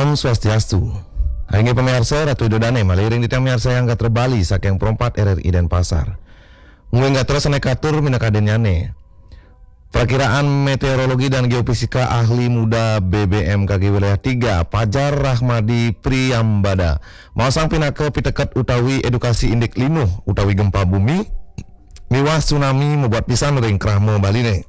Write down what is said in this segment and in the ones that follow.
Om Swastiastu. Hari ini pemirsa Ratu Idodane maliring di tiang pemirsa yang gak terbali saking perempat RRI Denpasar. Mungkin gak terus nekatur minakadenyane. Perkiraan meteorologi dan geofisika ahli muda BBMKG wilayah 3 Pajar Rahmadi Priyambada mausang pinake piteket utawi edukasi indik linuh utawi gempa bumi miwah tsunami membuat pisan ring krahme baline.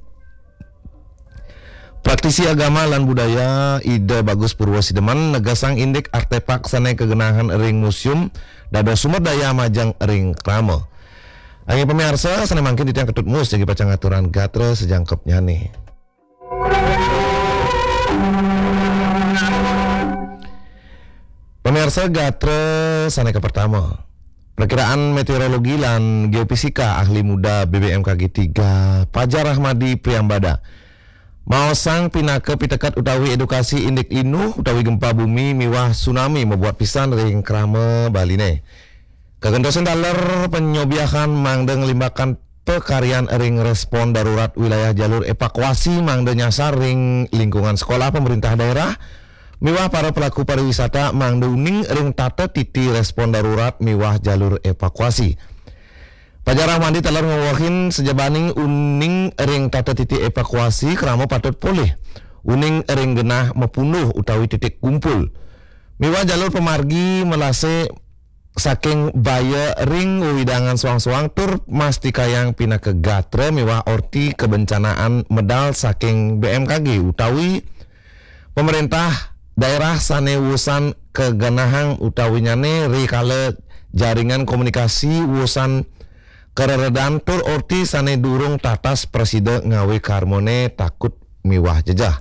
Praktisi agama lan budaya Ida Bagus Purwosideman negasang indik artefak sane kegenahan ring museum dada sumber daya majang ring krahme. Angin pemirsa, sana mangkin di tiang ketut mus jadi pacang aturan gatre sejangkepnya nih. Pemirsa gatre sana ke pertama. Perkiraan meteorologi lan geofisika ahli muda BBMKG 3 Pajar Rahmadi Priyambada mausang pinake pitekat utawi edukasi indik linuh utawi gempa bumi miwah tsunami membuat pisan ring krahme baline. Kegendosan daler penyobiakan mangdeng limbakan pekarian ring respon darurat wilayah jalur evakuasi mangde nyasar ring lingkungan sekolah pemerintah daerah miwah para pelaku pariwisata mangde uning ring tata titi respon darurat miwah jalur evakuasi. Pajar Rahmadi telah ngawakin sejabaning uning ring tata titi evakuasi kerama patut pulih uning ring genah mepunuh utawi titik kumpul miwah jalur pemargi melase saking baya ring widangan suang-suang tur mastikayang pina ke gatre miwah orti kebencanaan medal saking BMKG utawi pemerintah daerah sane wusan kegenahang utawi nyane rikale jaringan komunikasi wusan kereredan tur orti sane durung tatas preside ngawe karmone takut miwah jejah.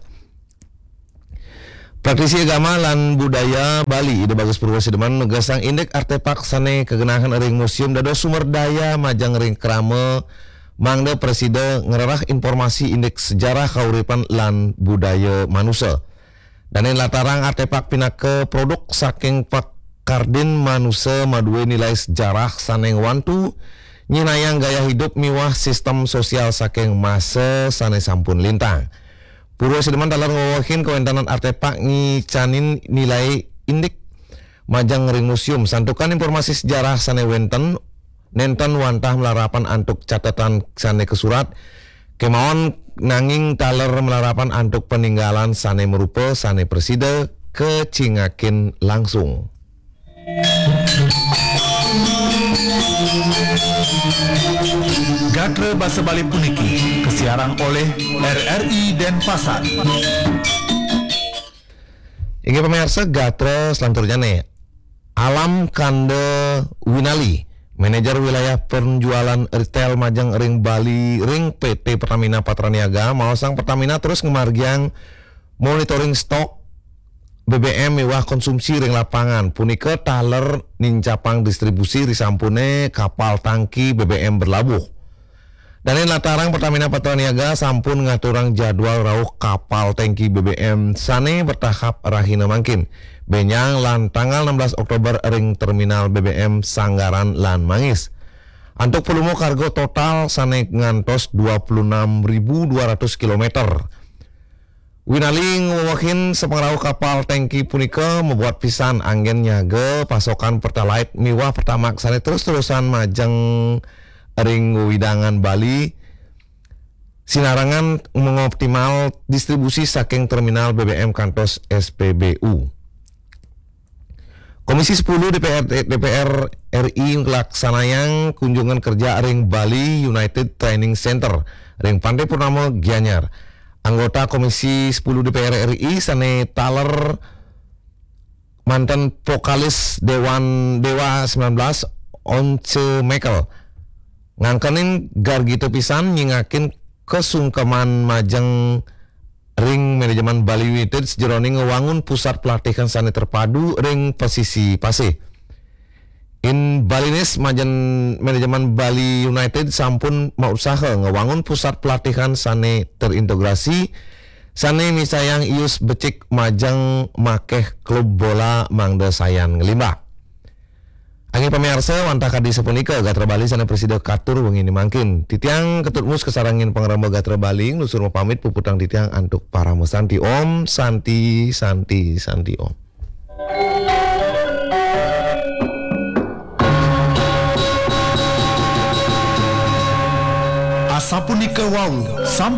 Praktisi agama lan budaya Bali Ida Bagus Purwosideman negasang indek artefak sane kegenahan ring museum dado sumber daya majang ring krame mangde preside ngererah informasi indek sejarah kauripan lan budaya manusia. Dan yang latarang artefak pinake produk saking pakardin manusia madue nilai sejarah saneng wantu nyinayang gaya hidup miwah sistem sosial saking masa sane sampun lintang. Purwosideman dalam ngawakin kewentanan artefak ngicanin nilai indik majang ring museum santukan informasi sejarah sane wenten nenten wantah melarapan antuk catatan sane kesurat kemauan nanging taler melarapan antuk peninggalan sane merupa sane preside kecingakin langsung. Gatre Basa Bali puniki kesiaran oleh RRI Denpasar. Ini pemirsa gatre selanjutnya nih. Alam Kande Winali, manajer wilayah penjualan retail majang ring Bali ring PT Pertamina Patraniaga mausang Pertamina terus ngemargiang monitoring stok BBM mewah konsumsi ring lapangan punika taler nincapang distribusi risampune kapal tangki BBM berlabuh. Dan ini latarang Pertamina Patraniaga sampun ngaturang jadwal rauh kapal tangki BBM sane bertahap rahina mangkin. Benyang lan tanggal 16 Oktober ring terminal BBM Sanggaran lan Mangis. Antuk volume kargo total sane ngantos 26.200 km. Winali ngawakin sepengrau kapal tangki punika membuat pisan angin nyage pasokan pertalite miwah pertamax sane terus-terusan majang ring widangan Bali sinarangan mengoptimal distribusi saking terminal BBM kantos SPBU. Komisi 10 DPR RI ngelaksanayang kunjungan kerja ring Bali United Training Center ring Pantai Purnama Gianyar. Anggota Komisi 10 DPR RI sane taler mantan vokalis Dewa 19 Once Michael ngangkenin gargito pisan nyingakin kesungkeman majeng ring manajemen Bali United sejeroning ngewangun pusat pelatihan sane terpadu ring pesisi pase. In Balines majen manajemen Bali United sampun mau usaha ngewangun pusat pelatihan sane terintegrasi sane misayang ius becik majang makeh klub bola mangda sayan ngelimbah. Angin pemirsa wantah kadi sepunika Gatra Bali sana presiden katur wengi mangkin. Titiang ketutmus kesarangin pangrama Gatra Bali nusur pamit puputang titiang antuk para mesanti om santi om. Asapunika wau